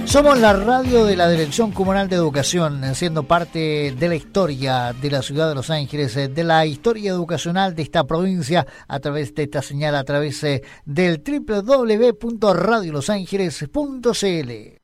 Somos la radio de la Dirección Comunal de Educación, siendo parte de la historia de la ciudad de Los Ángeles, de la historia educacional de esta provincia, a través de esta señal, a través del www.radiolosangeles.cl.